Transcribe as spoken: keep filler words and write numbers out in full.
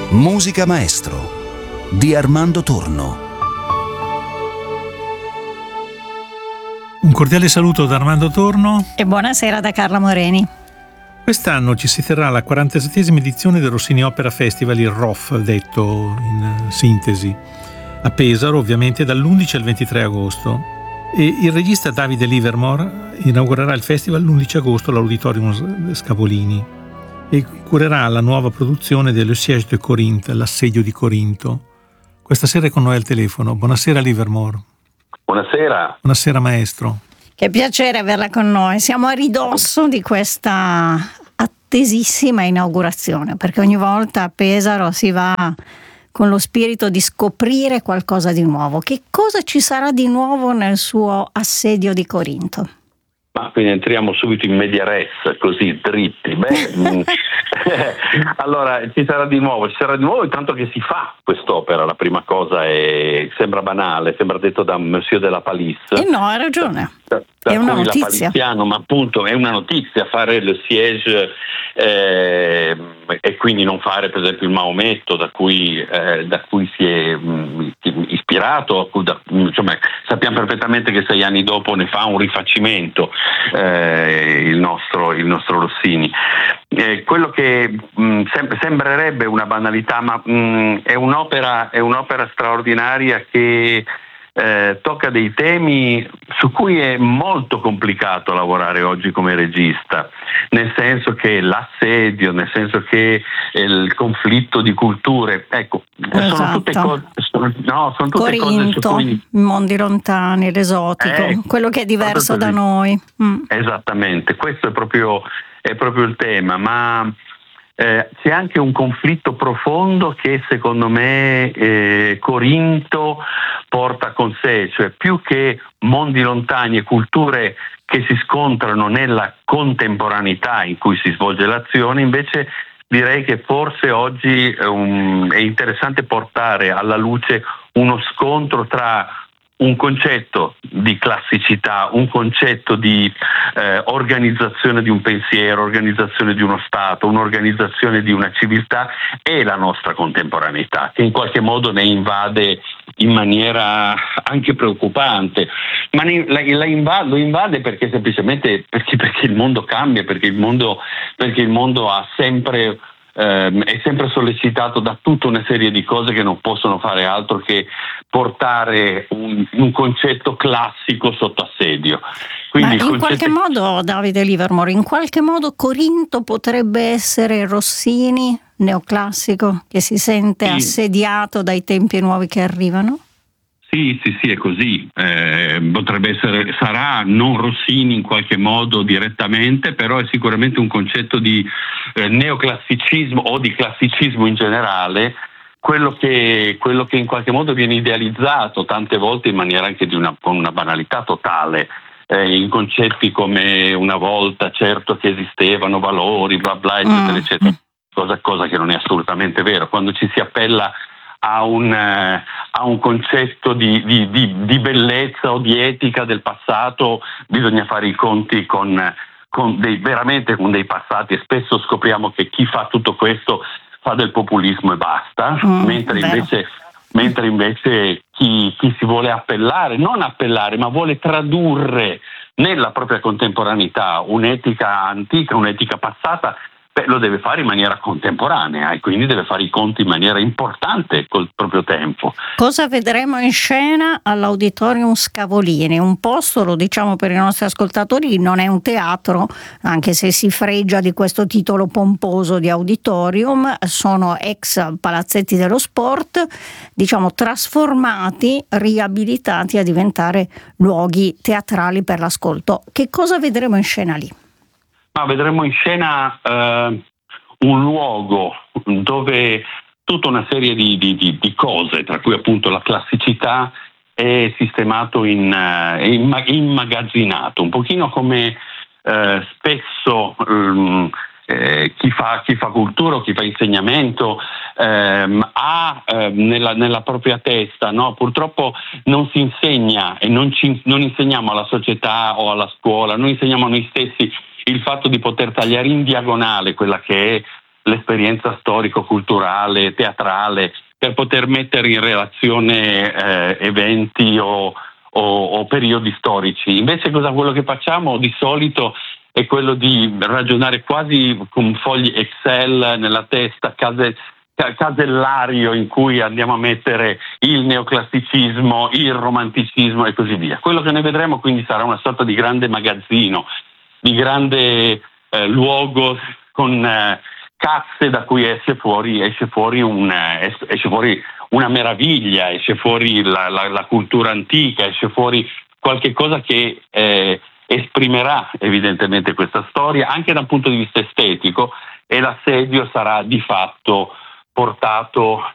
Musica Maestro di Armando Torno. Un cordiale saluto da Armando Torno e buonasera da Carla Moreni. Quest'anno ci si terrà la quarantasettesima edizione del Rossini Opera Festival, il R O F detto in sintesi, a Pesaro ovviamente dall'undici al ventitré agosto, e il regista Davide Livermore inaugurerà il festival l'undici agosto all'Auditorium Scavolini e curerà la nuova produzione dello Siège de Corinthe, l'assedio di Corinto. Questa sera è con noi al telefono. Buonasera Livermore. Buonasera. Buonasera maestro. Che piacere averla con noi. Siamo a ridosso di questa attesissima inaugurazione, perché ogni volta a Pesaro si va con lo spirito di scoprire qualcosa di nuovo. Che cosa ci sarà di nuovo nel suo assedio di Corinto? Ma quindi entriamo subito in media res, così dritti. Beh, allora ci sarà di nuovo, ci sarà di nuovo intanto che si fa quest'opera. La prima cosa è, sembra banale, sembra detto da Monsieur de la Palisse. E no, ha ragione. Da, da è una cui notizia. La ma appunto è una notizia fare il siège eh, e quindi non fare per esempio il Maometto da cui, eh, da cui si è mh, ispirato. Da, insomma, sappiamo perfettamente che sei anni dopo ne fa un rifacimento eh, il, nostro, il nostro Rossini. Eh, quello che mh, sem- sembrerebbe una banalità, ma mh, è un'opera, è un'opera straordinaria che Eh, tocca dei temi su cui è molto complicato lavorare oggi come regista, nel senso che l'assedio, nel senso che il conflitto di culture, ecco, esatto. sono tutte cose, sono, no, sono tutte Corinto, cose su cui... mondi lontani, l'esotico, eh, quello che è diverso da noi. Mm. Esattamente, questo è proprio, è proprio il tema, ma Eh, c'è anche un conflitto profondo che secondo me eh, Corinto porta con sé, cioè più che mondi lontani e culture che si scontrano nella contemporaneità in cui si svolge l'azione, invece direi che forse oggi um, è interessante portare alla luce uno scontro tra un concetto di classicità, un concetto di eh, organizzazione di un pensiero, organizzazione di uno Stato, un'organizzazione di una civiltà e la nostra contemporaneità, che in qualche modo ne invade in maniera anche preoccupante, ma ne, la, la invade, lo invade perché semplicemente perché, perché il mondo cambia, perché il mondo, perché il mondo ha sempre Uh, è sempre sollecitato da tutta una serie di cose che non possono fare altro che portare un, un concetto classico sotto assedio. Quindi Ma in concetto... qualche modo, Davide Livermore, in qualche modo Corinto potrebbe essere Rossini neoclassico che si sente sì. assediato dai tempi nuovi che arrivano? Sì, sì, sì, è così. Eh, potrebbe essere, sarà non Rossini in qualche modo direttamente, però è sicuramente un concetto di eh, neoclassicismo o di classicismo in generale, quello che, quello che in qualche modo viene idealizzato tante volte in maniera anche di una, con una banalità totale, eh, in concetti come una volta, certo che esistevano valori, bla bla, eccetera, mm. eccetera, cosa, cosa che non è assolutamente vero. Quando ci si appella a un, eh, a un concetto di, di, di, di bellezza o di etica del passato, bisogna fare i conti con, con dei, veramente con dei passati, e spesso scopriamo che chi fa tutto questo fa del populismo e basta, mm, mentre invece, mentre invece chi, chi si vuole appellare, non appellare, ma vuole tradurre nella propria contemporaneità un'etica antica, un'etica passata, beh, lo deve fare in maniera contemporanea e quindi deve fare i conti in maniera importante col proprio tempo. Cosa vedremo in scena all'Auditorium Scavolini? Un posto, lo diciamo per i nostri ascoltatori, non è un teatro, anche se si fregia di questo titolo pomposo di auditorium, sono ex palazzetti dello sport, diciamo trasformati, riabilitati a diventare luoghi teatrali per l'ascolto. Che cosa vedremo in scena lì? Ah, vedremo in scena eh, un luogo dove tutta una serie di, di, di, di cose, tra cui appunto la classicità, è sistemato in, uh, in immagazzinato, un pochino come uh, spesso um, eh, chi, fa, chi fa cultura o chi fa insegnamento ehm, ha eh, nella, nella propria testa, no? Purtroppo non si insegna e non, ci, non insegniamo alla società o alla scuola, noi insegniamo a noi stessi il fatto di poter tagliare in diagonale quella che è l'esperienza storico-culturale, teatrale, per poter mettere in relazione eh, eventi o, o, o periodi storici. Invece cosa quello che facciamo di solito è quello di ragionare quasi con fogli Excel nella testa, case, casellario in cui andiamo a mettere il neoclassicismo, il romanticismo e così via. Quello che noi vedremo quindi sarà una sorta di grande magazzino, di grande eh, luogo con eh, casse da cui esce fuori, esce fuori, un, eh, esce fuori una meraviglia, esce fuori la, la, la cultura antica, esce fuori qualche cosa che eh, esprimerà evidentemente questa storia anche da un punto di vista estetico, e l'assedio sarà di fatto portato